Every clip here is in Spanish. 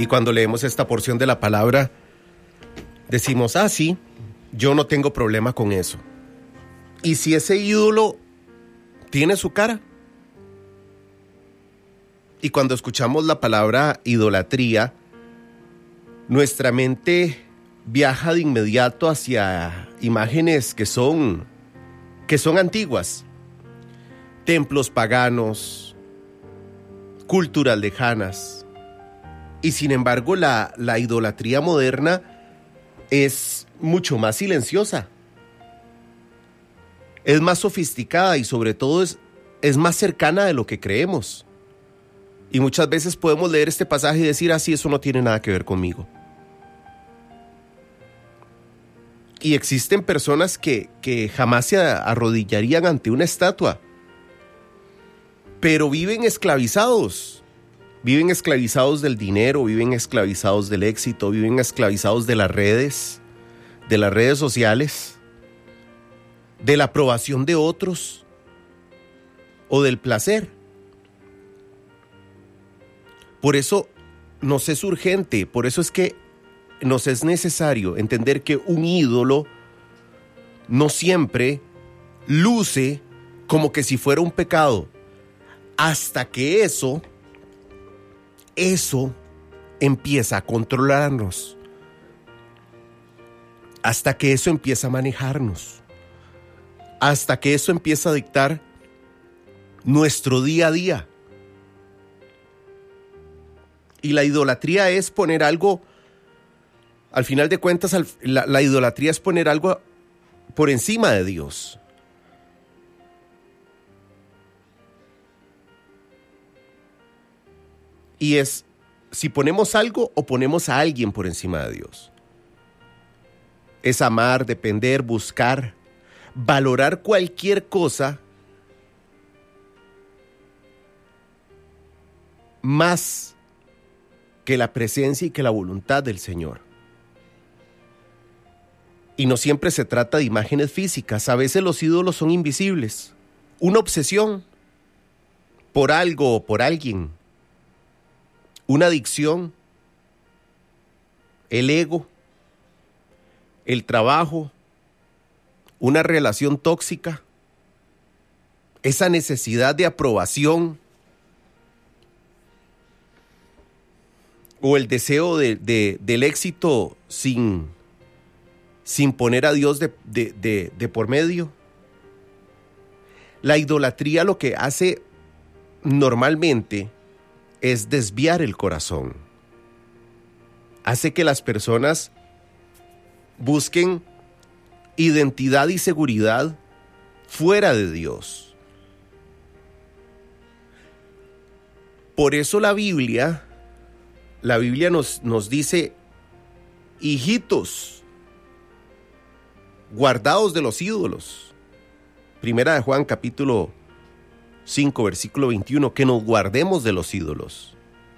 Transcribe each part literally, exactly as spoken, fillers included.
Y cuando leemos esta porción de la palabra, decimos, ah, sí, yo no tengo problema con eso. ¿Y si ese ídolo tiene su cara? Y cuando escuchamos la palabra idolatría, nuestra mente viaja de inmediato hacia imágenes que son, que son antiguas. Templos paganos, culturas lejanas. Y sin embargo, la, la idolatría moderna es mucho más silenciosa. Es más sofisticada y sobre todo es, es más cercana de lo que creemos. Y muchas veces podemos leer este pasaje y decir, así, ah, eso no tiene nada que ver conmigo. Y existen personas que, que jamás se arrodillarían ante una estatua, pero viven esclavizados. Viven esclavizados del dinero, viven esclavizados del éxito, viven esclavizados de las redes, de las redes sociales, de la aprobación de otros o del placer. Por eso nos es urgente, por eso es que nos es necesario entender que un ídolo no siempre luce como que si fuera un pecado, hasta que eso, eso empieza a controlarnos, hasta que eso empieza a manejarnos, hasta que eso empieza a dictar nuestro día a día. Y la idolatría es poner algo, al final de cuentas, la, la idolatría es poner algo por encima de Dios. Y es si ponemos algo o ponemos a alguien por encima de Dios. Es amar, depender, buscar, valorar cualquier cosa más que la presencia y que la voluntad del Señor. Y no siempre se trata de imágenes físicas, a veces los ídolos son invisibles. Una obsesión por algo o por alguien, una adicción, el ego, el trabajo, una relación tóxica, esa necesidad de aprobación, o el deseo de, de, del éxito sin, sin poner a Dios de, de, de, de por medio. La idolatría lo que hace normalmente es desviar el corazón. Hace que las personas busquen identidad y seguridad fuera de Dios. Por eso la Biblia... La Biblia nos, nos dice, hijitos, guardaos de los ídolos. Primera de Juan, capítulo cinco, versículo veintiuno, que nos guardemos de los ídolos.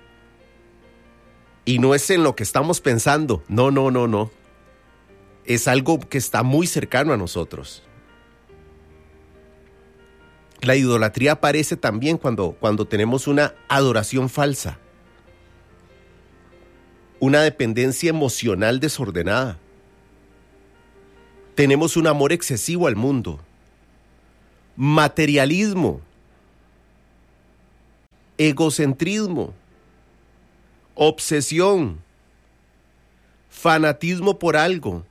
Y no es en lo que estamos pensando, no, no, no, no. Es algo que está muy cercano a nosotros. La idolatría aparece también cuando, cuando tenemos una adoración falsa. Una dependencia emocional desordenada. Tenemos un amor excesivo al mundo. Materialismo. Egocentrismo. Obsesión. Fanatismo por algo.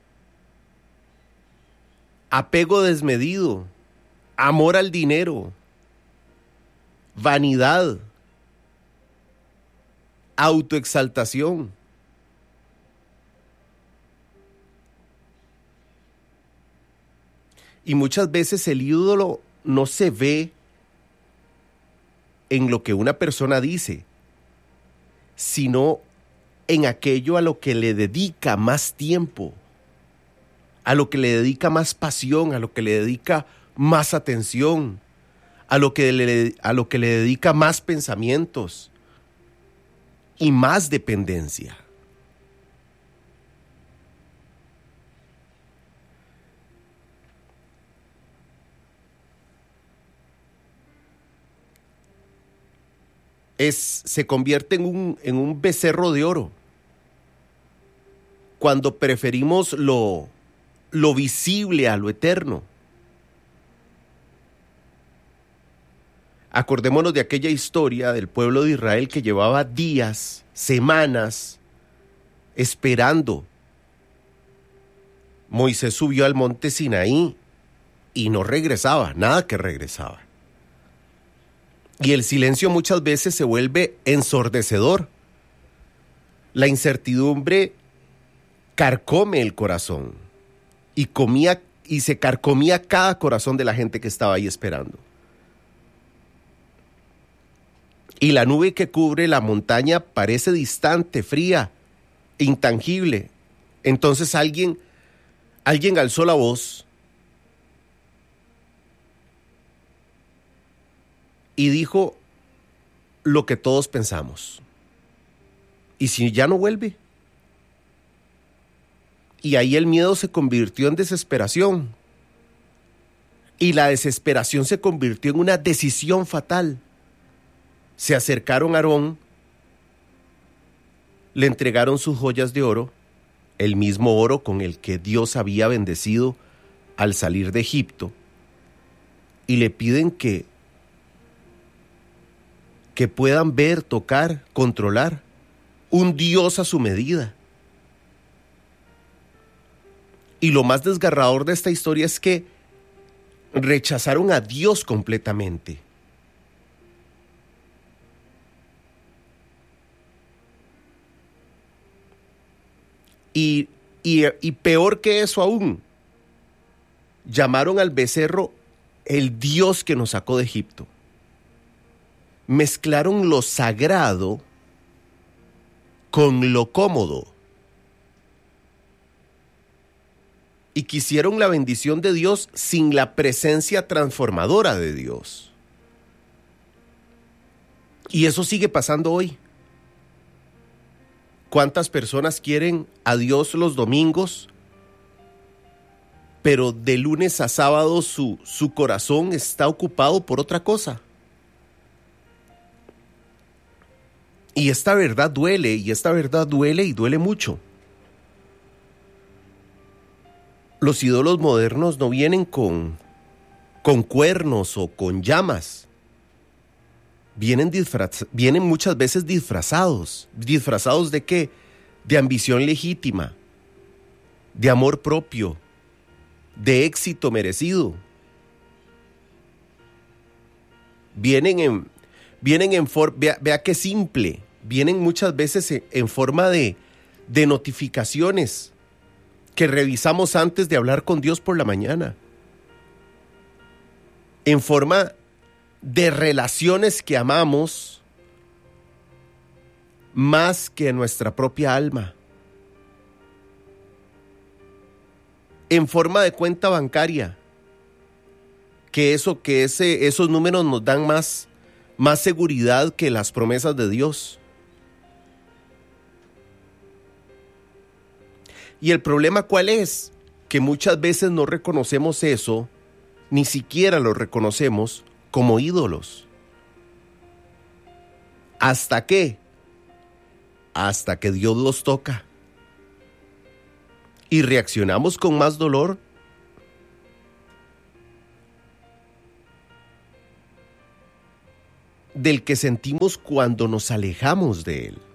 Apego desmedido. Amor al dinero. Vanidad. Autoexaltación. Y muchas veces el ídolo no se ve en lo que una persona dice, sino en aquello a lo que le dedica más tiempo, a lo que le dedica más pasión, a lo que le dedica más atención, a lo que le, a lo que le dedica más pensamientos y más dependencia. Es, se convierte en un, en un becerro de oro. cuando preferimos lo, lo visible a lo eterno. Acordémonos de aquella historia del pueblo de Israel que llevaba días, semanas, esperando. Moisés subió al monte Sinaí y no regresaba, nada que regresaba. Y el silencio muchas veces se vuelve ensordecedor. La incertidumbre carcome el corazón y comía y se carcomía cada corazón de la gente que estaba ahí esperando. Y la nube que cubre la montaña parece distante, fría, intangible. Entonces alguien, alguien alzó la voz y dijo lo que todos pensamos. ¿Y si ya no vuelve? Y ahí el miedo se convirtió en desesperación. Y la desesperación se convirtió en una decisión fatal. Se acercaron a Aarón, le entregaron sus joyas de oro, el mismo oro con el que Dios había bendecido al salir de Egipto, y le piden que, que puedan ver, tocar, controlar un Dios a su medida. Y lo más desgarrador de esta historia es que rechazaron a Dios completamente. Y, y, y peor que eso aún, llamaron al becerro el Dios que nos sacó de Egipto. Mezclaron lo sagrado con lo cómodo. Y quisieron la bendición de Dios sin la presencia transformadora de Dios. Y eso sigue pasando hoy. ¿Cuántas personas quieren a Dios los domingos, pero de lunes a sábado su, su corazón está ocupado por otra cosa? Y esta verdad duele, y esta verdad duele y duele mucho. Los ídolos modernos no vienen con, con cuernos o con llamas. Vienen, disfraz, vienen muchas veces disfrazados. ¿Disfrazados de qué? De ambición legítima, de amor propio, de éxito merecido. Vienen en, vienen en forma, vea, vea qué simple, vienen muchas veces en, en forma de, de notificaciones que revisamos antes de hablar con Dios por la mañana. En forma de relaciones que amamos más que nuestra propia alma. En forma de cuenta bancaria. Que eso, que ese, esos números nos dan más, más seguridad que las promesas de Dios. Y el problema, ¿cuál es? Que muchas veces no reconocemos eso, ni siquiera lo reconocemos como ídolos. ¿Hasta qué? Hasta que Dios los toca. Y reaccionamos con más dolor. Del que sentimos cuando nos alejamos de Él.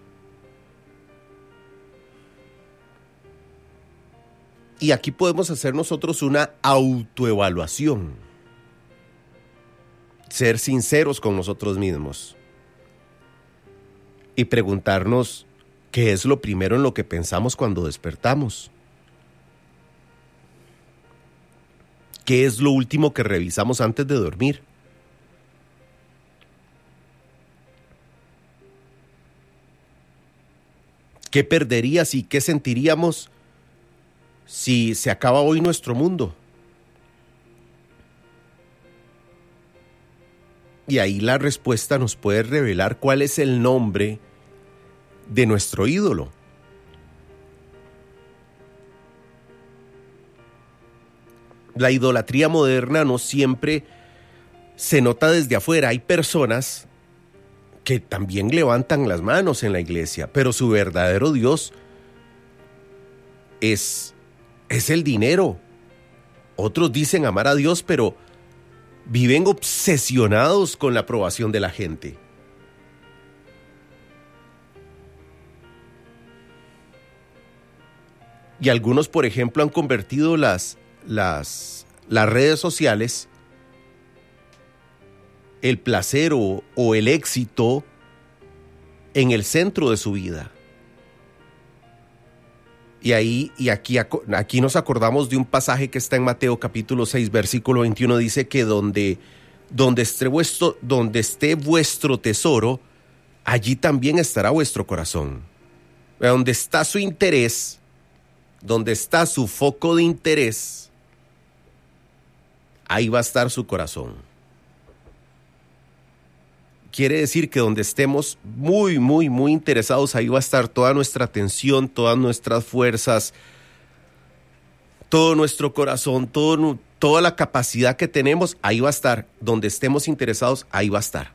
Y aquí podemos hacer nosotros una autoevaluación. Ser sinceros con nosotros mismos. Y preguntarnos qué es lo primero en lo que pensamos cuando despertamos. ¿Qué es lo último que revisamos antes de dormir? ¿Qué perderías y qué sentiríamos si se acaba hoy nuestro mundo? Y ahí la respuesta nos puede revelar cuál es el nombre de nuestro ídolo. La idolatría moderna no siempre se nota desde afuera. Hay personas que también levantan las manos en la iglesia, pero su verdadero Dios es, es el dinero. Otros dicen amar a Dios, pero viven obsesionados con la aprobación de la gente. Y algunos, por ejemplo, han convertido las, las, las redes sociales, el placer o, o el éxito, en el centro de su vida. Y ahí, y aquí, aquí nos acordamos de un pasaje que está en Mateo capítulo seis, versículo veintiuno, dice que donde, donde, esté vuestro, donde esté vuestro tesoro, allí también estará vuestro corazón. Donde está su interés, donde está su foco de interés, ahí va a estar su corazón. Quiere decir que donde estemos muy, muy, muy interesados, ahí va a estar toda nuestra atención, todas nuestras fuerzas, todo nuestro corazón, todo, toda la capacidad que tenemos, ahí va a estar. Donde estemos interesados, ahí va a estar.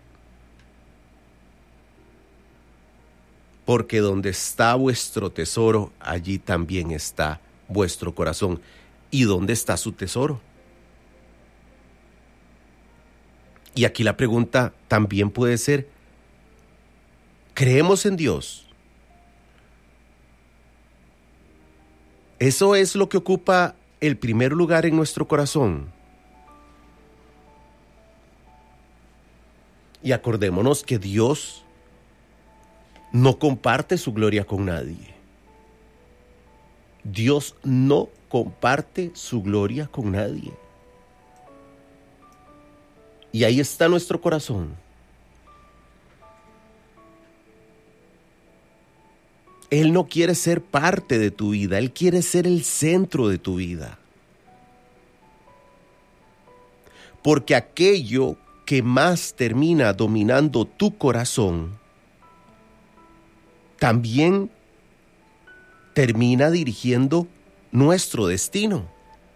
Porque donde está vuestro tesoro, allí también está vuestro corazón. ¿Y dónde está su tesoro? Y aquí la pregunta también puede ser, ¿creemos en Dios? ¿Eso es lo que ocupa el primer lugar en nuestro corazón? Y acordémonos que Dios no comparte su gloria con nadie. Dios no comparte su gloria con nadie. Y ahí está nuestro corazón. Él no quiere ser parte de tu vida, Él quiere ser el centro de tu vida. Porque aquello que más termina dominando tu corazón, también termina dirigiendo nuestro destino.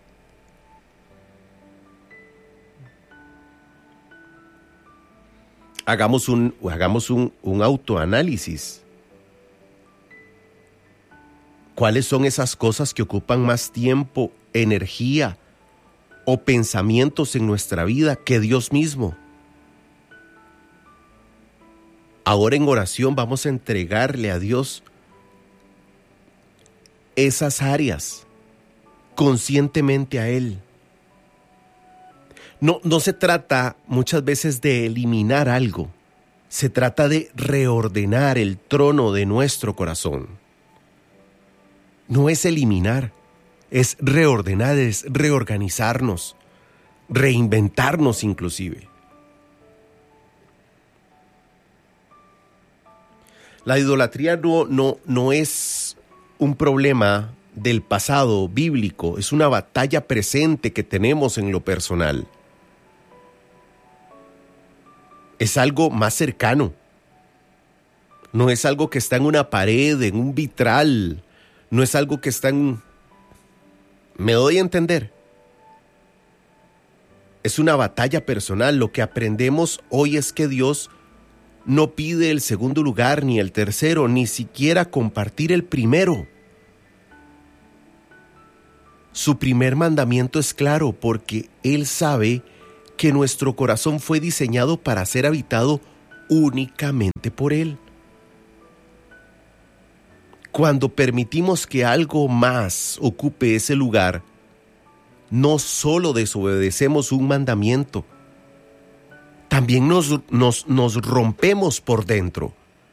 Hagamos un, hagamos un, un autoanálisis. ¿Cuáles son esas cosas que ocupan más tiempo, energía o pensamientos en nuestra vida que Dios mismo? Ahora en oración vamos a entregarle a Dios esas áreas conscientemente a Él. No, no se trata muchas veces de eliminar algo, se trata de reordenar el trono de nuestro corazón. No es eliminar, es reordenar, es reorganizarnos, reinventarnos inclusive. La idolatría no, no, no es un problema del pasado bíblico, es una batalla presente que tenemos en lo personal. Es algo más cercano. No es algo que está en una pared, en un vitral. No es algo que está en... ¿Me doy a entender? Es una batalla personal. Lo que aprendemos hoy es que Dios no pide el segundo lugar, ni el tercero, ni siquiera compartir el primero. Su primer mandamiento es claro, porque Él sabe que nuestro corazón fue diseñado para ser habitado únicamente por Él. Cuando permitimos que algo más ocupe ese lugar, no solo desobedecemos un mandamiento, también nos, nos, nos rompemos por dentro.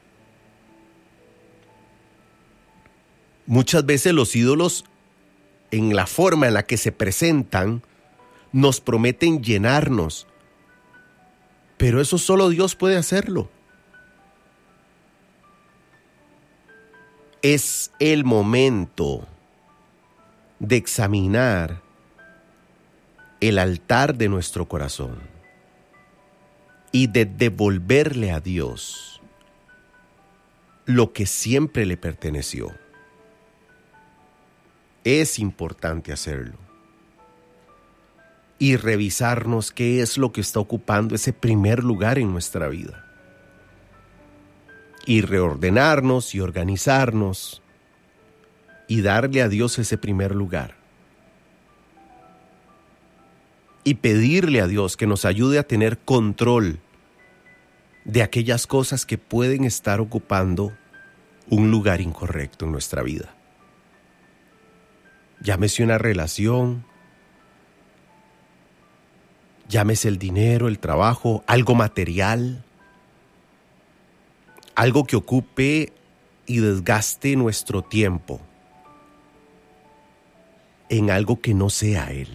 Muchas veces los ídolos, en la forma en la que se presentan, nos prometen llenarnos, pero eso solo Dios puede hacerlo. Es el momento de examinar el altar de nuestro corazón y de devolverle a Dios lo que siempre le perteneció. Es importante hacerlo y revisarnos qué es lo que está ocupando ese primer lugar en nuestra vida. Y reordenarnos y organizarnos y darle a Dios ese primer lugar. Y pedirle a Dios que nos ayude a tener control de aquellas cosas que pueden estar ocupando un lugar incorrecto en nuestra vida. Llámese una relación, llámese el dinero, el trabajo, algo material, algo que ocupe y desgaste nuestro tiempo en algo que no sea Él.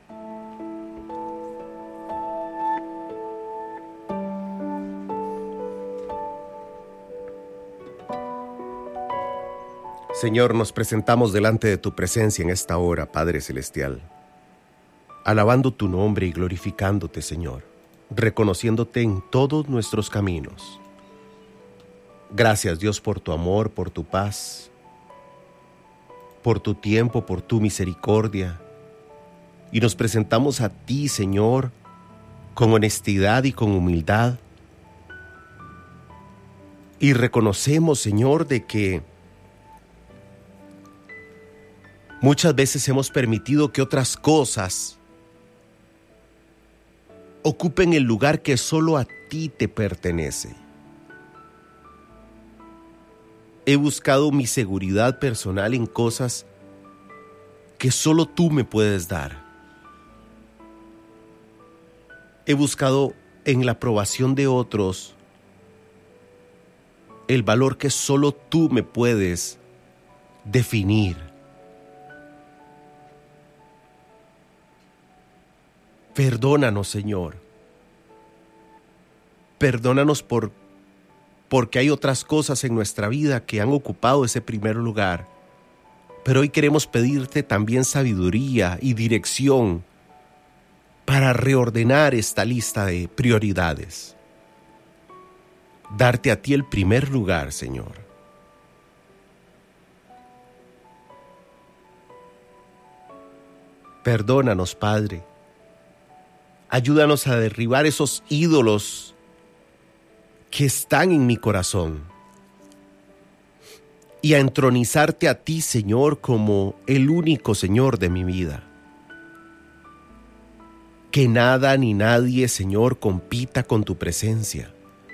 Señor, nos presentamos delante de tu presencia en esta hora, Padre Celestial, alabando tu nombre y glorificándote, Señor, reconociéndote en todos nuestros caminos. Gracias, Dios, por tu amor, por tu paz, por tu tiempo, por tu misericordia. Y nos presentamos a ti, Señor, con honestidad y con humildad. Y reconocemos, Señor, de que muchas veces hemos permitido que otras cosas ocupen el lugar que solo a ti te pertenece. He buscado mi seguridad personal en cosas que solo tú me puedes dar. He buscado en la aprobación de otros el valor que solo tú me puedes definir. Perdónanos, Señor. Perdónanos por, porque hay otras cosas en nuestra vida que han ocupado ese primer lugar. Pero hoy queremos pedirte también sabiduría y dirección para reordenar esta lista de prioridades. Darte a ti el primer lugar, Señor. Perdónanos, Padre. Ayúdanos a derribar esos ídolos que están en mi corazón y a entronizarte a ti, Señor, como el único Señor de mi vida. Que nada ni nadie, Señor, compita con tu presencia.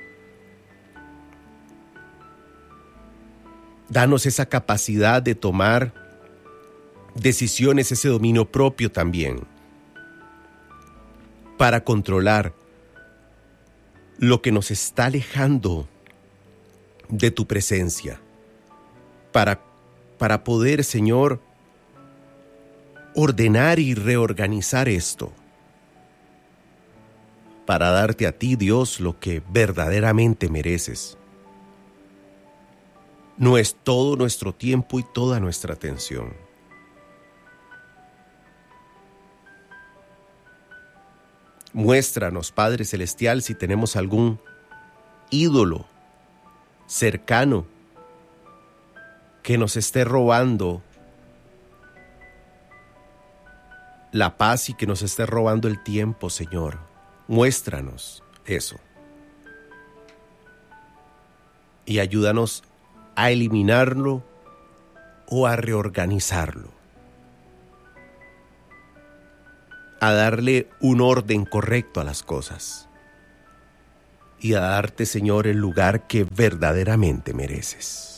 Danos esa capacidad de tomar decisiones, ese dominio propio también, para controlar lo que nos está alejando de tu presencia, para, para poder, Señor, ordenar y reorganizar esto, para darte a ti, Dios, lo que verdaderamente mereces. No es todo nuestro tiempo y toda nuestra atención. Muéstranos, Padre Celestial, si tenemos algún ídolo cercano que nos esté robando la paz y que nos esté robando el tiempo, Señor. Muéstranos eso. Y ayúdanos a eliminarlo o a reorganizarlo. A darle un orden correcto a las cosas y a darte, Señor, el lugar que verdaderamente mereces.